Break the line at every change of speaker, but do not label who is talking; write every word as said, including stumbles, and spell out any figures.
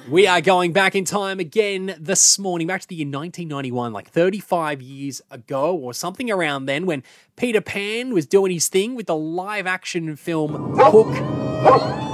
We are going back in time again this morning, back to the year nineteen ninety-one, like thirty-five years ago or something around then, when Peter Pan was doing his thing with the live action film Hook.